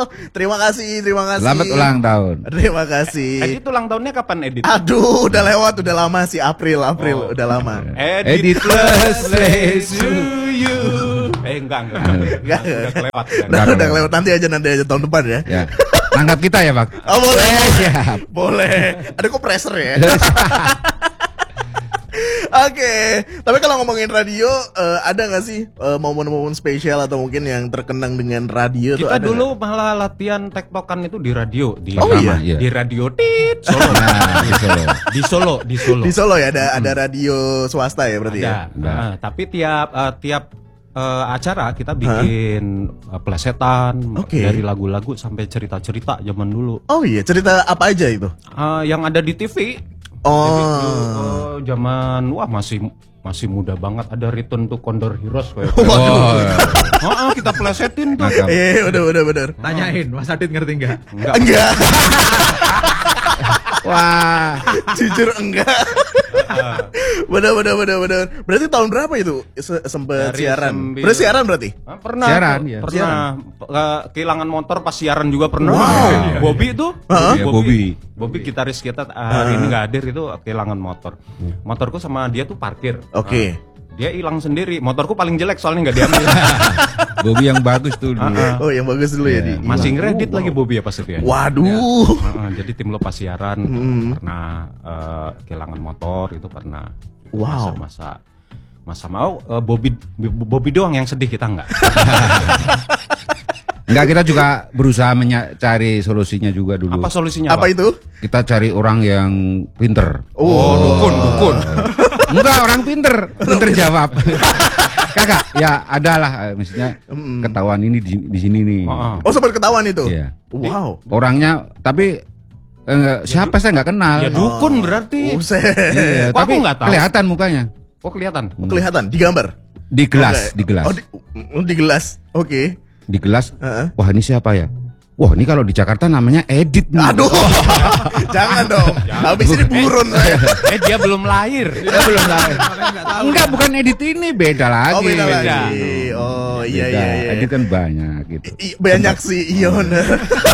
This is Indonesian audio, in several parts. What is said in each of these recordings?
Terima kasih. Selamat ulang tahun. Terima kasih. Edit ulang tahunnya kapan Edit? Aduh, udah lewat, udah lama sih, April, udah lama. Edit plus to you. Enggak. Udah kelewat. Udah kelewat, nanti aja tahun depan ya. Ya. Tanggap kita ya, Pak. Oh, boleh. Siap. Boleh. Ada kompresor ya. Oke, tapi kalau ngomongin radio, ada nggak sih momen-momen spesial atau mungkin yang terkenang dengan radio? Kita tuh dulu malah latihan tektokan itu di radio, di iya? di radio Solo. Nah, di Solo. Di Solo ya ada radio swasta ya berarti ya. Nah, tapi tiap acara kita bikin plesetan dari lagu-lagu sampai cerita-cerita zaman dulu. Oh iya, cerita apa aja itu? Yang ada di TV. Zaman masih muda banget, ada Return to Condor Heroes kayak. Kita plesetin tuh. Bener. Tanyain, Mas Adit ngerti enggak? Enggak. Wah, jujur enggak. Bener. Berarti tahun berapa itu sempet siaran? Bersiaran berarti? Pernah. Siaran, ya. Pernah. Kehilangan motor pas siaran juga pernah. Wow. Bobby tuh. Bobby Gitaris kita hari ini nggak hadir, itu kehilangan motor. Motorku sama dia tuh parkir. Oke. Dia hilang sendiri. Motorku paling jelek soalnya nggak diambil. Bobby yang bagus tuh dulu. Oh, yang bagus dulu ya. Masih ngeredit lagi Bobby ya pas itu ya. Waduh. Jadi tim lo pas siaran pernah kehilangan motor, itu pernah. Wow. Masa mau Bobby doang yang sedih, kita enggak. Enggak, kita juga berusaha mencari solusinya juga dulu. Apa solusinya? Apa itu? Kita cari orang yang pinter. Dukun. Enggak, orang pinter jawab. Kakak, ya adalah maksudnya ketahuan ini di sini nih. Oh, sempat ketahuan itu. Iya. Wow. Orangnya tapi siapa saya nggak kenal. Ya dukun berarti. Iya, Kok tapi aku nggak tahu? kelihatan mukanya. Oh, kelihatan. Kelihatan di gambar. Di gelas, di gelas. Oh, di gelas. Oke. Di gelas. Wah, ini siapa ya? Wah, ini kalau di Jakarta namanya Edit nih. Aduh. Jangan dong. Habis ini buron saya. Dia belum lahir. Enggak, bukan Edit ini, beda lagi. Oh, beda lagi. Oh, iya. Edit kan banyak gitu. Banyak sih, iya bener.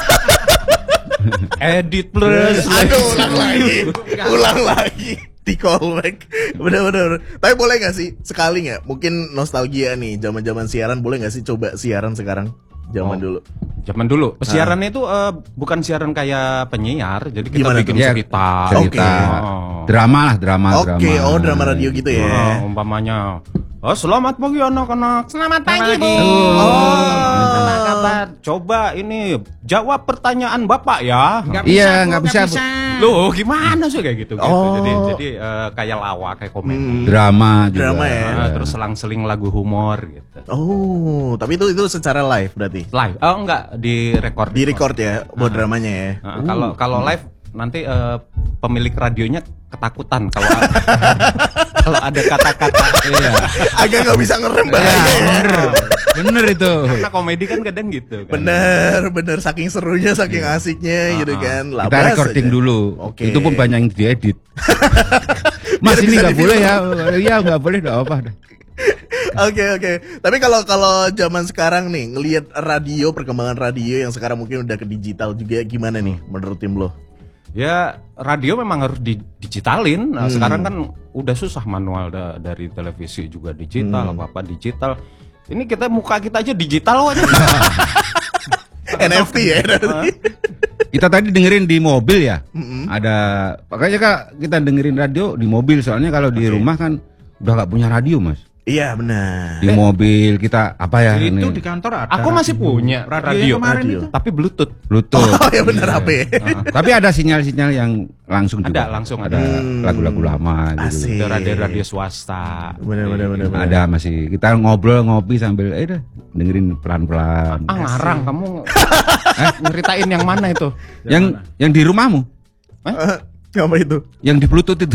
Edit plus. Aduh, ulang lagi. Di callback. Bener. Tapi boleh gak sih sekali gak? Mungkin nostalgia nih, zaman-zaman siaran, boleh gak sih coba siaran sekarang? Zaman dulu. Siarannya itu bukan siaran kayak penyiar, jadi kita bikin cerita. Drama. Oke, drama radio gitu ya. Umpamanya, selamat pagi anak-anak. Selamat pagi, Bu. Apa kabar? Coba ini jawab pertanyaan Bapak ya. Nggak bisa. Loh, gimana sih kayak gitu? Jadi kayak lawak, kayak komedi. Drama ya. Terus selang-seling lagu humor gitu. Oh, tapi itu secara live berarti? Live? Oh, enggak, di record ya buat dramanya ya. Kalau live nanti pemilik radionya ketakutan kalau kalau ada kata-kata agak nggak bisa ngerem bener itu, karena komedi kan kadang gitu kan. bener saking serunya, saking asiknya gitu kan. Kita recording aja dulu. Itu pun banyak yang diedit. Mas, ini nggak boleh ya? Iya, nggak boleh, nggak apa. Oke. Tapi kalau zaman sekarang nih ngelihat radio, perkembangan radio yang sekarang mungkin udah ke digital juga, gimana nih menurut tim lo? Ya, radio memang harus digitalin. Nah, sekarang kan udah susah manual dari televisi juga digital, apa digital. Ini muka kita aja digital aja. NFT ya. Kita tadi dengerin di mobil ya. Ada, makanya Kak, kita dengerin radio di mobil, soalnya kalau di rumah kan udah nggak punya radio, Mas. Iya, benar. Di mobil kita apa ya? Itu di kantor ada. Aku masih punya radio kemarin itu. Tapi Bluetooth. Oh, ya benar, HP. Tapi ada sinyal-sinyal yang langsung juga. Langsung ada lagu-lagu lama gitu. Ada radio swasta. Benar. Ada masih. Kita ngobrol ngopi sambil dengerin pelan-pelan. Ngarang kamu. Nyeritain yang mana itu? Yang di rumahmu? Apa itu? Yang di Bluetooth itu.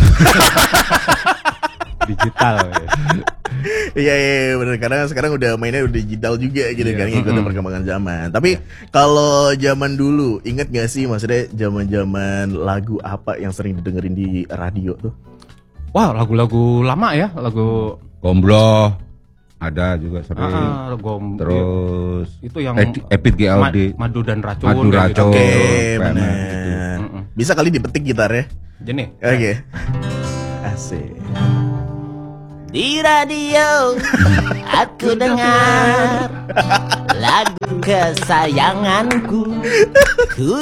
Digital. Iya benar, karena sekarang udah mainnya udah digital juga gitu kan, ngikutin perkembangan zaman. Tapi kalau zaman dulu, inget gak sih maksudnya zaman-zaman lagu apa yang sering didengerin di radio tuh? Wah, lagu-lagu lama ya, lagu Gombloh. Ada juga sering. Terus itu yang Epit GLD. madu dan racun. Madu kayak racun. gitu. Oke, PMR benar. gitu. Bisa kali dipetik gitar ya. Jenih. Oke. Asik. Di radio aku dengar lagu kesayanganku. Ku